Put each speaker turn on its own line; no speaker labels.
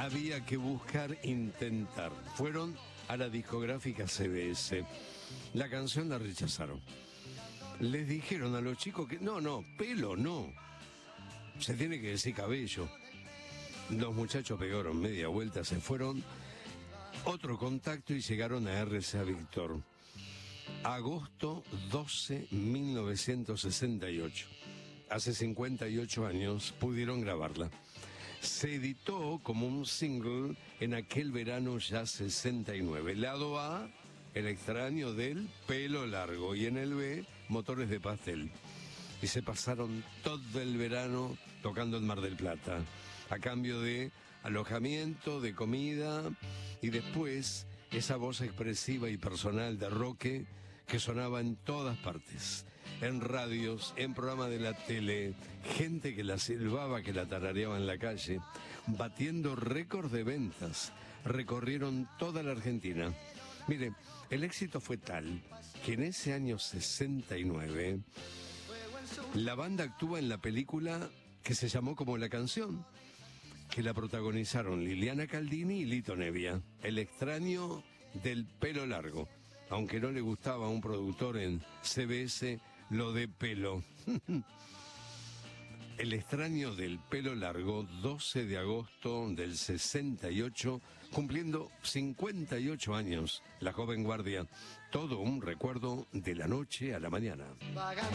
había que buscar, intentar. Fueron a la discográfica CBS. La canción la rechazaron. Les dijeron a los chicos que no, pelo no. Se tiene que decir cabello. Los muchachos pegaron media vuelta, se fueron. Otro contacto y llegaron a RCA Víctor. Agosto 12, 1968. Hace 58 años pudieron grabarla. Se editó como un single en aquel verano ya 69. Lado A, El extraño del pelo largo, y en el B, Motores de pastel. Y se pasaron todo el verano tocando en Mar del Plata, a cambio de alojamiento, de comida, y después esa voz expresiva y personal de Roque que sonaba en todas partes, en radios, en programas de la tele, gente que la silbaba, que la tarareaba en la calle, batiendo récord de ventas. Recorrieron toda la Argentina. Mire, el éxito fue tal que en ese año 69 la banda actúa en la película que se llamó como La Canción, que la protagonizaron Liliana Caldini y Lito Nevia. El extraño del pelo largo, aunque no le gustaba a un productor en CBS lo de pelo. El extraño del pelo largo, 12 de agosto del 68, cumpliendo 58 años, la joven guardia. Todo un recuerdo de la noche a la mañana.